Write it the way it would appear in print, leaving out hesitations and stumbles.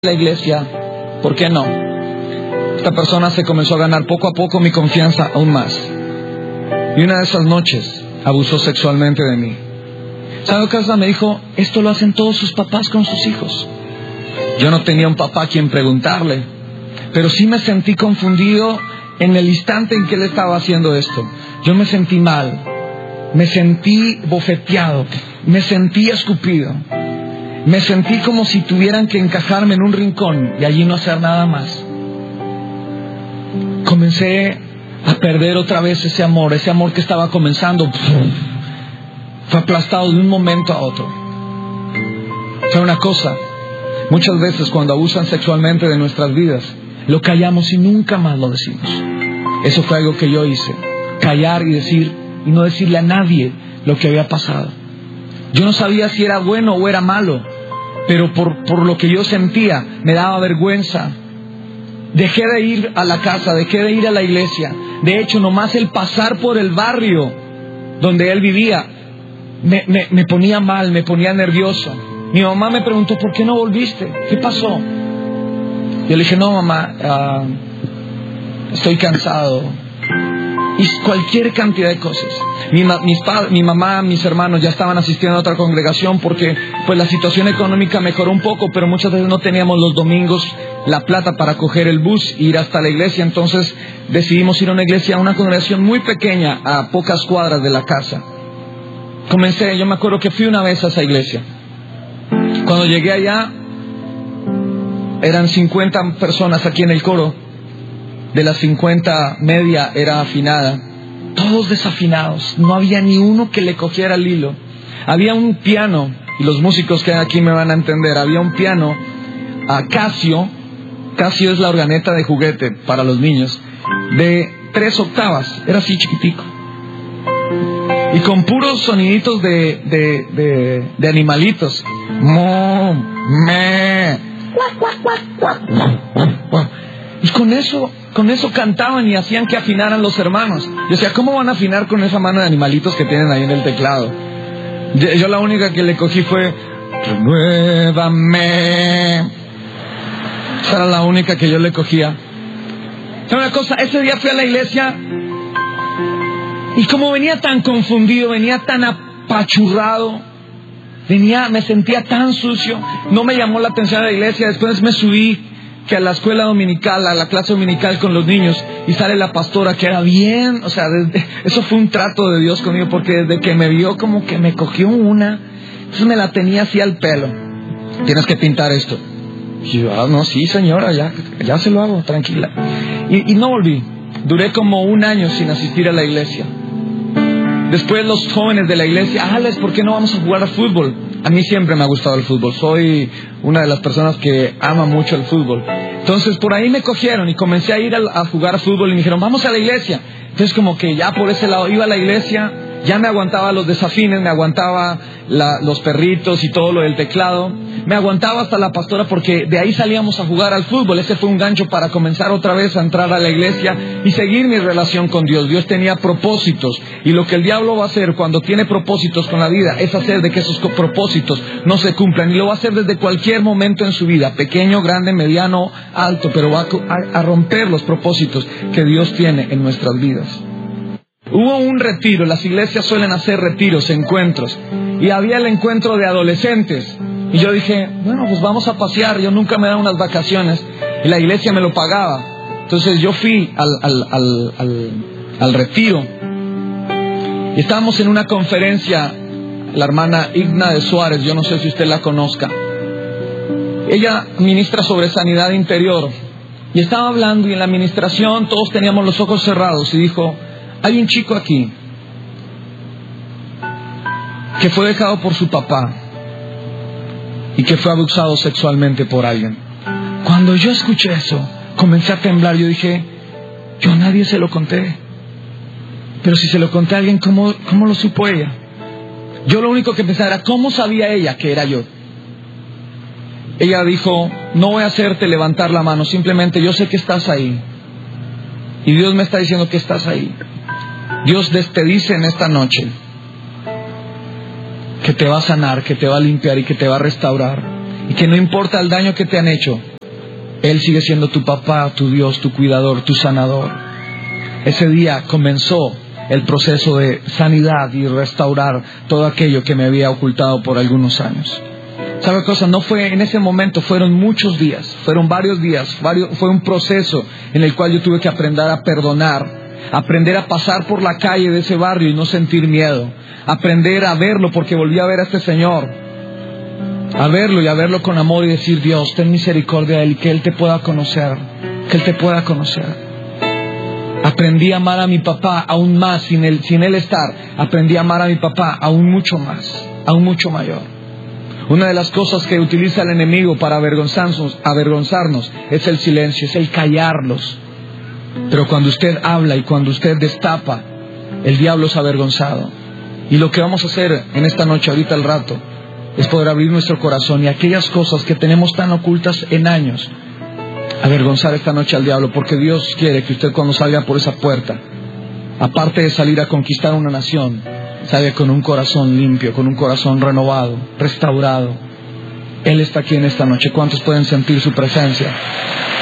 la iglesia, ¿por qué no? Esta persona se comenzó a ganar poco a poco mi confianza aún más. Y una de esas noches abusó sexualmente de mí. ¿Sabe qué cosa? Me dijo, esto lo hacen todos sus papás con sus hijos. Yo no tenía un papá a quien preguntarle, pero sí me sentí confundido en el instante en que él estaba haciendo esto. Yo me sentí mal, me sentí bofeteado, me sentí escupido. Me sentí como si tuvieran que encajarme en un rincón y allí no hacer nada más. Comencé a perder otra vez ese amor que estaba comenzando. Fue aplastado de un momento a otro. Fue una cosa, muchas veces cuando abusan sexualmente de nuestras vidas, lo callamos y nunca más lo decimos. Eso fue algo que yo hice, callar y decir, y no decirle a nadie lo que había pasado. Yo no sabía si era bueno o era malo, pero por lo que yo sentía, me daba vergüenza. Dejé de ir a la casa, dejé de ir a la iglesia. De hecho, nomás el pasar por el barrio donde él vivía, me ponía mal, me ponía nervioso. Mi mamá me preguntó, ¿por qué no volviste? ¿Qué pasó? Yo le dije, no mamá, estoy cansado. Y cualquier cantidad de cosas. Mi mamá, mis hermanos ya estaban asistiendo a otra congregación porque pues la situación económica mejoró un poco, pero muchas veces no teníamos los domingos la plata para coger el bus e ir hasta la iglesia. Entonces decidimos ir a una iglesia, a una congregación muy pequeña, a pocas cuadras de la casa. Yo me acuerdo que fui una vez a esa iglesia. Cuando llegué allá, eran 50 personas aquí en el coro. De las 50, media era afinada. Todos desafinados. No había ni uno que le cogiera el hilo. Había un piano, y los músicos que hay aquí me van a entender. Había un piano a Casio. Casio es la organeta de juguete para los niños. De 3 octavas. Era así chiquitico. Y con puros soniditos de animalitos. Mo, me. Y con eso cantaban y hacían que afinaran los hermanos. Yo decía, ¿cómo van a afinar con esa mano de animalitos que tienen ahí en el teclado? Yo la única que le cogí fue, renuévame. Esa era la única que yo le cogía. Pero una cosa, ese día fui a la iglesia y como venía tan confundido, venía tan apachurrado, me sentía tan sucio, no me llamó la atención a la iglesia. Después me subí que a la escuela dominical, a la clase dominical con los niños, y sale la pastora que era bien, eso fue un trato de Dios conmigo, porque desde que me vio como que me cogió una, entonces me la tenía así al pelo. Tienes que pintar esto. Y yo, no, sí señora, ya se lo hago, tranquila. Y no volví, duré como 1 año sin asistir a la iglesia. Después los jóvenes de la iglesia, ¿por qué no vamos a jugar al fútbol? A mí siempre me ha gustado el fútbol, soy una de las personas que ama mucho el fútbol. Entonces por ahí me cogieron y comencé a ir a jugar fútbol y me dijeron, vamos a la iglesia. Entonces como que ya por ese lado iba a la iglesia, ya me aguantaba los desafines, me aguantaba los perritos y todo lo del teclado, me aguantaba hasta la pastora porque de ahí salíamos a jugar al fútbol. Ese fue un gancho para comenzar otra vez a entrar a la iglesia y seguir mi relación con Dios. Dios tenía propósitos y lo que el diablo va a hacer cuando tiene propósitos con la vida es hacer de que esos propósitos no se cumplan, y lo va a hacer desde cualquier momento en su vida, pequeño, grande, mediano, alto, pero va a romper los propósitos que Dios tiene en nuestras vidas. Hubo un retiro, las iglesias suelen hacer retiros, encuentros, y había el encuentro de adolescentes, y yo dije, bueno, pues vamos a pasear. Yo nunca me daba unas vacaciones, y la iglesia me lo pagaba. Entonces yo fui al retiro, y estábamos en una conferencia, la hermana Igna de Suárez, yo no sé si usted la conozca. Ella ministra sobre sanidad interior, y estaba hablando, y en la administración todos teníamos los ojos cerrados, y dijo, hay un chico aquí que fue dejado por su papá y que fue abusado sexualmente por alguien. Cuando yo escuché eso, comencé a temblar. Yo dije, yo a nadie se lo conté. Pero si se lo conté a alguien, ¿cómo lo supo ella? Yo lo único que pensaba era, ¿cómo sabía ella que era yo? Ella dijo, no voy a hacerte levantar la mano, simplemente yo sé que estás ahí. Y Dios me está diciendo que estás ahí. Dios te dice en esta noche que te va a sanar, que te va a limpiar y que te va a restaurar, y que no importa el daño que te han hecho, Él sigue siendo tu papá, tu Dios, tu cuidador, tu sanador. Ese día comenzó el proceso de sanidad y restaurar todo aquello que me había ocultado por algunos años. ¿Sabe cosa? No fue en ese momento, fueron muchos días, fueron varios días, fue un proceso en el cual yo tuve que aprender a perdonar, aprender a pasar por la calle de ese barrio y no sentir miedo, aprender a verlo porque volví a ver a este Señor, a verlo y a verlo con amor y decir: Dios, ten misericordia de Él, que Él te pueda conocer, que Él te pueda conocer. Aprendí a amar a mi papá aún más sin él estar, aprendí a amar a mi papá aún mucho más, aún mucho mayor. Una de las cosas que utiliza el enemigo para avergonzarnos es el silencio, es el callarlos. Pero cuando usted habla y cuando usted destapa, el diablo es avergonzado. Y lo que vamos a hacer en esta noche, ahorita al rato, es poder abrir nuestro corazón y aquellas cosas que tenemos tan ocultas en años, avergonzar esta noche al diablo, porque Dios quiere que usted, cuando salga por esa puerta, aparte de salir a conquistar una nación, salga con un corazón limpio, con un corazón renovado, restaurado. Él está aquí en esta noche. ¿Cuántos pueden sentir su presencia?